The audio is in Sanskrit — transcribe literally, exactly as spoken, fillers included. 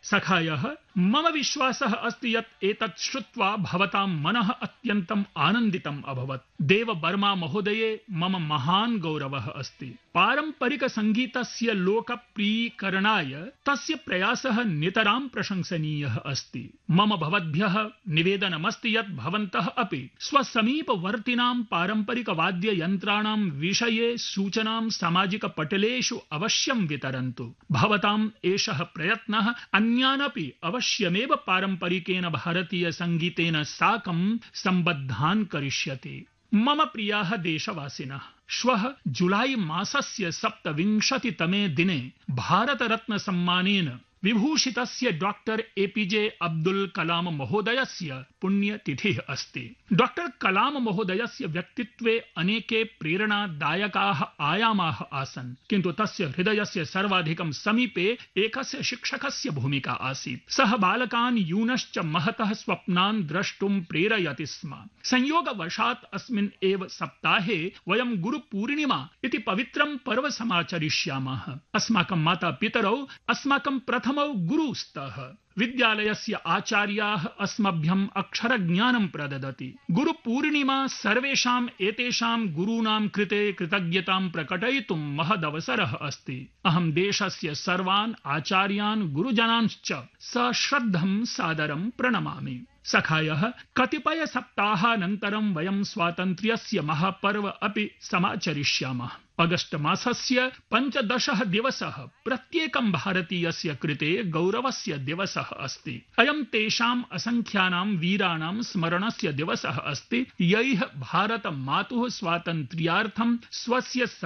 सखायः मम विश्वासः अस्ति यत् एतत् श्रुत्वा भवतां मनः अत्यन्तम् आनन्दितम् अभवत्। देववर्मा महोदये मम महान् गौरवः अस्ति। पारम्परिकसङ्गीतस्य लोकप्रियीकरणाय तस्य प्रयासः नितरां प्रशंसनीयः अस्ति। मम भवद्भ्यः निवेदनमस्ति यत् भवन्तः अपि स्वसमीपवर्तिनां पारम्परिकवाद्ययन्त्राणां विषये सूचनां सामाजिकपटलेषु अवश्यं वितरन्तु। भवताम् एषः प्रयत्नः अन्यान् अपि अवश्यमेव पारम्परिकेन भारतीयसङ्गीतेन साकं सम्बद्धान् करिष्यति। मम प्रियाः देशवासिनः, श्वः जुलाई मासस्य सप्तविंशतितमे दिने भारतरत्नसम्मानेन विभूषितस्य डॉक्टर एपीजे अब्दुल कलाम महोदयस्य पुण्यतिथिः अस्ति। डॉक्टर कलाम महोदयस्य व्यक्तित्वे अनेके प्रेरणादायकाः आयामाः आसन्, किन्तु तस्य हृदयस्य सर्वाधिकं समीपे एकस्य शिक्षकस्य भूमिका आसीत्। सः बालकान् यूनश्च महतः स्वप्नान् द्रष्टुं प्रेरयति स्म। संयोगवशात् अस्मिन् एव सप्ताहे वयं गुरुपूर्णिमा इति पवित्रं पर्व समाचरिष्यामः। अस्माकं मातापितरौ अस्माकं प्रथमौ गुरुस्तः। विद्यालयस्य आचार्याः अस्मभ्यम् अक्षरज्ञानं प्रददति। गुरुपूर्णिमा सर्वेषाम् एतेषां गुरूणां कृते कृतज्ञतां प्रकटयितुं महदवसरः अस्ति। अहं देशस्य सर्वान् आचार्यान् गुरुजनांश्च सश्रद्धं सादरं प्रणमामि। सखायः, कतिपय सप्ताहानन्तरं वयं स्वातन्त्र्यस्य महापर्व अपि समाचरिष्यामः। अगस्त मासस्य पञ्चदशः दिवसः प्रत्येकं भारतीयस्य कृते गौरवस्य दिवसः अस्ति। अयं तेषाम् असङ्ख्यानां वीराणां स्मरणस्य दिवसः अस्ति, यैः भारतमातुः स्वातन्त्र्यार्थं स्वस्य